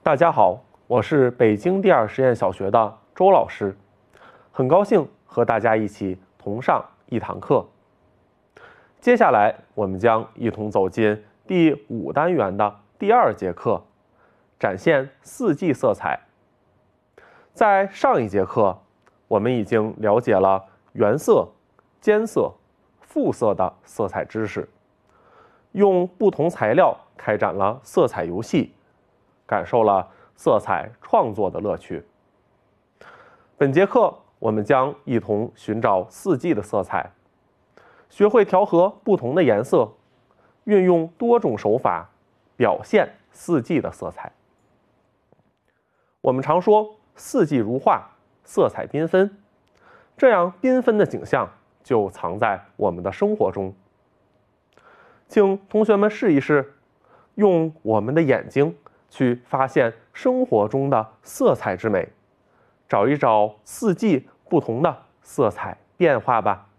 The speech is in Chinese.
大家好，我是北京第二实验小学的周老师，很高兴和大家一起同上一堂课。接下来我们将一同走进第5单元的第2节课，展现四季色彩。在上一节课，我们已经了解了原色、间色、复色的色彩知识，用不同材料开展了色彩游戏，感受了色彩创作的乐趣。本节课我们将一同寻找四季的色彩，学会调和不同的颜色，运用多种手法表现四季的色彩。我们常说四季如画，色彩缤纷，这样缤纷的景象就藏在我们的生活中。请同学们试一试，用我们的眼睛去发现生活中的色彩之美，找一找四季不同的色彩变化吧。